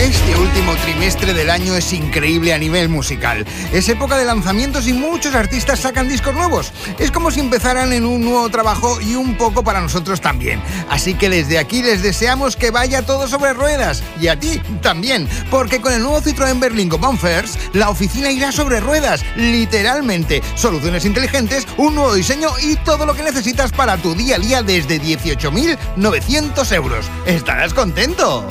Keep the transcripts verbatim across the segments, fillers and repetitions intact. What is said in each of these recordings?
Este último trimestre del año es increíble a nivel musical. Es época de lanzamientos y muchos artistas sacan discos nuevos. Es como si empezaran en un nuevo trabajo y un poco para nosotros también. Así que desde aquí les deseamos que vaya todo sobre ruedas. Y a ti también, porque con el nuevo Citroën Berlingo Bumpers, la oficina irá sobre ruedas, literalmente. Soluciones inteligentes, un nuevo diseño y todo lo que necesitas para tu día a día desde dieciocho mil novecientos euros. ¿Estarás contento?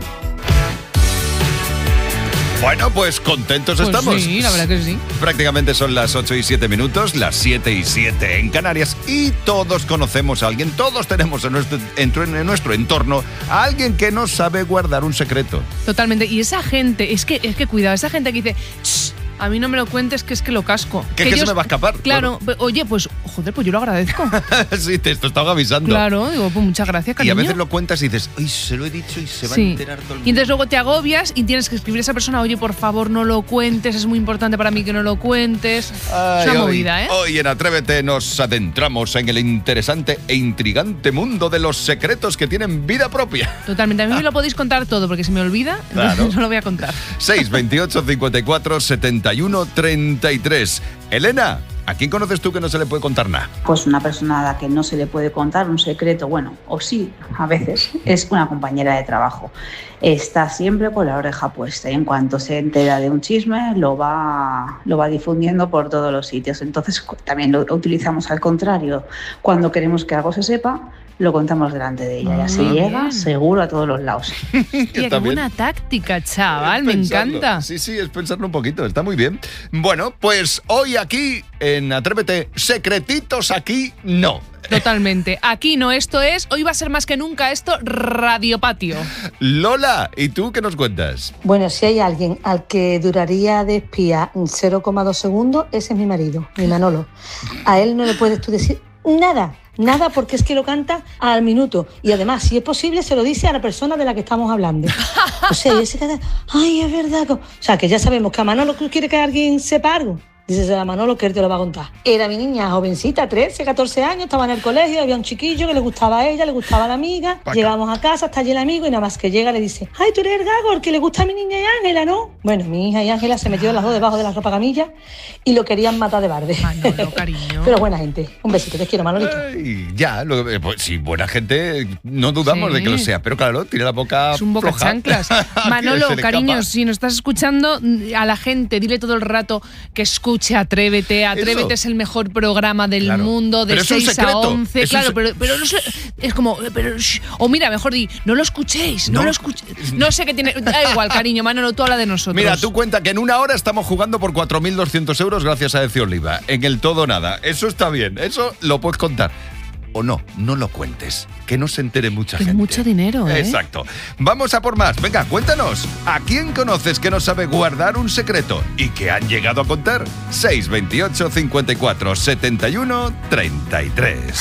Bueno, pues contentos pues estamos. Sí, la verdad que sí. Prácticamente son las ocho y siete minutos, las siete y siete en Canarias, y todos conocemos a alguien, todos tenemos en nuestro, en nuestro entorno a alguien que no sabe guardar un secreto. Totalmente. Y esa gente, es que, es que cuidado, esa gente que dice, Shh, a mí no me lo cuentes, que es que lo casco. Que, que, que se me va a escapar. Claro, claro. Oye, pues, joder, pues yo lo agradezco. Sí, te esto estaba avisando. Claro, digo, pues muchas gracias, cariño. Y a veces lo cuentas y dices, ay, se lo he dicho y se va sí. a enterar todo el mundo. Y entonces luego te agobias y tienes que escribir a esa persona, oye, por favor, no lo cuentes, es muy importante para mí que no lo cuentes. Ay, es una hoy, movida, ¿eh? Hoy en Atrévete nos adentramos en el interesante e intrigante mundo de los secretos que tienen vida propia. Totalmente, a mí me lo podéis contar todo, porque si me olvida, claro. no lo voy a contar. seis, veintiocho, cincuenta y cuatro, setenta y uno, treinta y tres. Elena, ¿a quién conoces tú que no se le puede contar nada? Pues una persona a la que no se le puede contar un secreto, bueno, o sí, a veces, es una compañera de trabajo. Está siempre con la oreja puesta y en cuanto se entera de un chisme lo va, lo va difundiendo por todos los sitios. Entonces también lo utilizamos al contrario. Cuando queremos que algo se sepa, lo contamos delante de ella y así Muy llega bien. seguro a todos los lados. Hostia, qué buena táctica, chaval, me Pensarlo. encanta. Sí, sí, es pensarlo un poquito, está muy bien. Bueno, pues hoy aquí en Atrévete, secretitos aquí no. Totalmente. Aquí no, esto es, hoy va a ser más que nunca esto, Radio Patio. Lola, ¿y tú qué nos cuentas? Bueno, si hay alguien al que duraría de espía cero coma dos segundos, ese es mi marido, mi Manolo. A él no le puedes tú decir nada. Nada, porque es que lo canta al minuto. Y además, si es posible, se lo dice a la persona de la que estamos hablando. O sea, y ese que ay, es verdad. O sea, que ya sabemos que a Manolo quiere que alguien sepa algo. Dices a Manolo que él te lo va a contar. Era mi niña jovencita, trece, catorce años, estaba en el colegio, había un chiquillo que le gustaba a ella, le gustaba a la amiga. Paca. Llegamos a casa, está allí el amigo y nada más que llega le dice, ay, tú eres el gago, el que le gusta a mi niña y Ángela, ¿no? Bueno, mi hija y Ángela se metieron las dos debajo de la ropa camilla y lo querían matar de barde. Manolo, cariño. Pero buena gente. Un besito, te quiero, Manolito. Ay, ya, lo, pues, sí, buena gente, no dudamos sí. de que lo sea, pero claro, tiene la boca es un boca floja. chanclas. Manolo, cariño, escapa. Si nos estás escuchando, a la gente, dile todo el rato que escuche Atrévete. Atrévete es el mejor programa del claro. mundo, de seis a once. Claro, un... pero, pero no sé, es como. Pero, o mira, mejor di, no lo escuchéis, no, no lo escuchéis. No sé qué tiene. Da igual, cariño, Manolo, tú habla de nosotros. Mira, tú cuenta que en una hora estamos jugando por cuatro mil doscientos euros gracias a Eci Oliva. En el todo nada. Eso está bien, eso lo puedes contar. O no, no lo cuentes, que no se entere mucha que gente. Es mucho dinero, ¿eh? Exacto. Vamos a por más. Venga, cuéntanos. ¿A quién conoces que no sabe guardar un secreto y que han llegado a contar? seis, veintiocho, cincuenta y cuatro, setenta y uno, treinta y tres.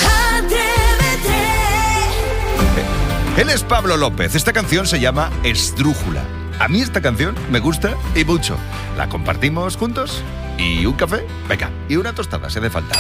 Él es Pablo López. Esta canción se llama Esdrújula. A mí esta canción me gusta y mucho. ¿La compartimos juntos? ¿Y un café? Venga, y una tostada, si hace falta.